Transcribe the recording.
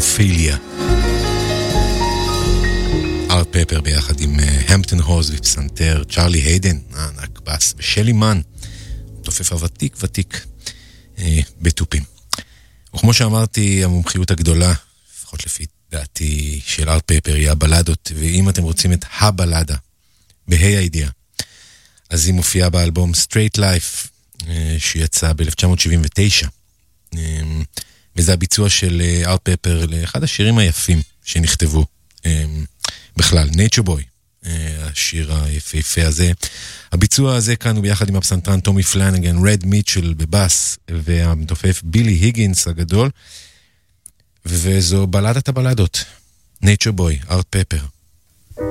אופיליה. ארט פפר ביחד עם המפטון הוז ופסנתר, צ'רלי היידן, ענק בס, ושלי מן, תופף הוותיק בתופים. וכמו שאמרתי, המומחיות הגדולה, לפחות לפי דעתי של ארט פפר, היא הבלדות, ואם אתם רוצים את הבלדה, בהי הידיעה, אז היא מופיעה באלבום Straight Life, שיצא ב-1979, וזה הביצוע של ארט פפר לאחד השירים היפים שנכתבו בכלל, Nature Boy, השיר היפהפה הזה. הביצוע הזה כאן הוא ביחד עם הפסנתרן טומי פלנגן, רד מיטשל בבאס, והמתופף בילי היגינס הגדול, וזו בלדת הבלדות, Nature Boy, ארט פפר.